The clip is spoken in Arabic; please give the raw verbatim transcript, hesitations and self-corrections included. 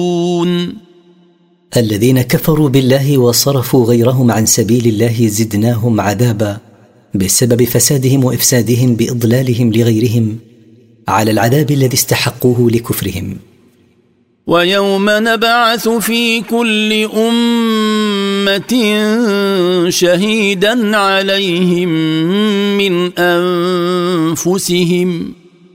الذين كفروا بالله وصرفوا غيرهم عن سبيل الله زدناهم عذابا بسبب فسادهم وإفسادهم بإضلالهم لغيرهم على العذاب الذي استحقوه لكفرهم. ويوم نبعث في كل أمة شهيدا عليهم من أنفسهم